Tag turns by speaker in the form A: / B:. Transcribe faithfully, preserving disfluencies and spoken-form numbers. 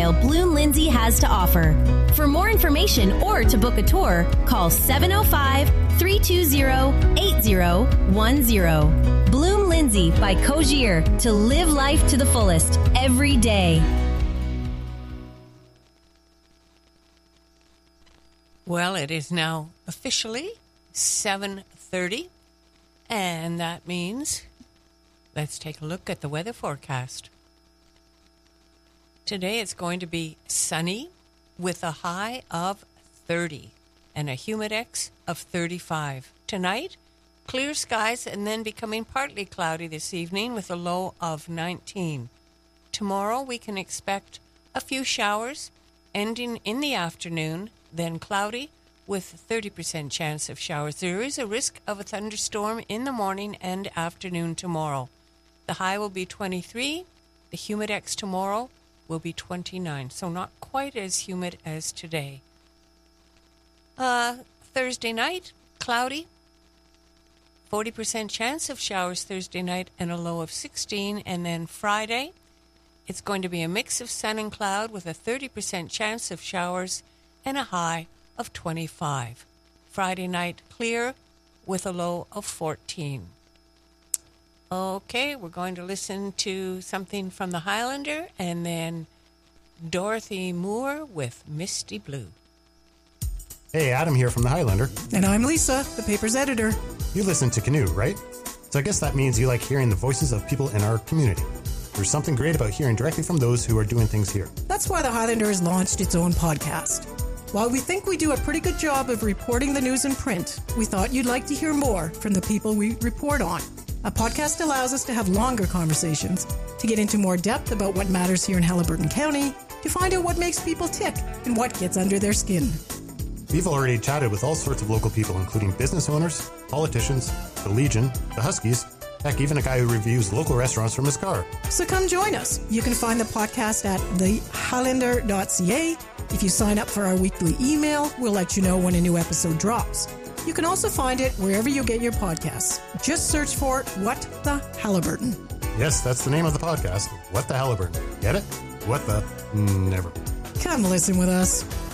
A: lifestyle Bloom Lindsay has to offer. For more information or to book a tour, call seven oh five, three two zero, eight zero one zero. Bloom Lindsay by Cogier, to live life to the fullest every day.
B: Well, it is now officially seven thirty, and that means let's take a look at the weather forecast. Today it's going to be sunny with a high of thirty and a humidex of thirty-five. Tonight, clear skies and then becoming partly cloudy this evening with a low of nineteen. Tomorrow we can expect a few showers ending in the afternoon, then cloudy with thirty percent chance of showers. There is a risk of a thunderstorm in the morning and afternoon tomorrow. The high will be twenty-three. The humidex tomorrow will be twenty-nine, so not quite as humid as today. Uh, Thursday night, cloudy. forty percent chance of showers Thursday night and a low of sixteen. And then Friday, it's going to be a mix of sun and cloud with a thirty percent chance of showers and a high of twenty-five. Friday night, clear with a low of fourteen. Okay, we're going to listen to something from the Highlander and then Dorothy Moore with Misty Blue.
C: Hey, Adam here from the Highlander.
D: And I'm Lisa, the paper's editor.
C: You listen to Canoe, right? So I guess that means you like hearing the voices of people in our community. There's something great about hearing directly from those who are doing things here.
D: That's why the Highlander has launched its own podcast. While we think we do a pretty good job of reporting the news in print, we thought you'd like to hear more from the people we report on. A podcast allows us to have longer conversations, to get into more depth about what matters here in Haliburton County, to find out what makes people tick and what gets under their skin.
C: We've already chatted with all sorts of local people, including business owners, politicians, the Legion, the Huskies, heck, even a guy who reviews local restaurants from his car.
D: So come join us. You can find the podcast at the highlander dot c a. If you sign up for our weekly email, we'll let you know when a new episode drops. You can also find it wherever you get your podcasts. Just search for What the Haliburton.
C: Yes, that's the name of the podcast. What the Haliburton. Get it? What the? Never.
D: Come listen with us.